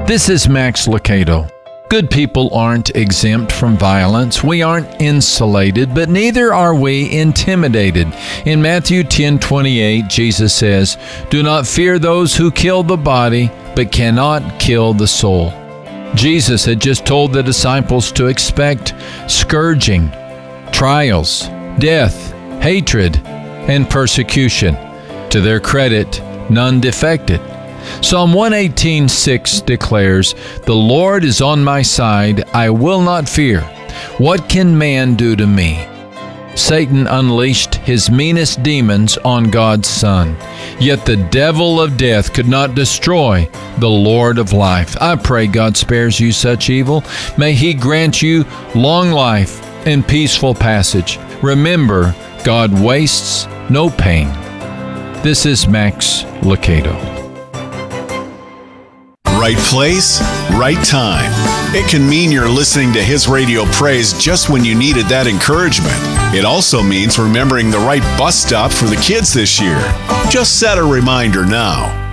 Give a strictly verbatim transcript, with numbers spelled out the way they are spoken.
This is Max Lucado. Good people aren't exempt from violence. We aren't insulated, but neither are we intimidated. In Matthew ten twenty-eight, Jesus says, "Do not fear those who kill the body, but cannot kill the soul." Jesus had just told the disciples to expect scourging, trials, death, hatred, and persecution. To their credit, none defected. Psalm one eighteen six declares, "The Lord is on my side, I will not fear. What can man do to me?" Satan unleashed his meanest demons on God's Son. Yet the devil of death could not destroy the Lord of life. I pray God spares you such evil. May He grant you long life and peaceful passage. Remember, God wastes no pain. This is Max Lucado. Right place, right time. It can mean you're listening to His Radio Praise just when you needed that encouragement. It also means remembering the right bus stop for the kids this year. Just set a reminder now.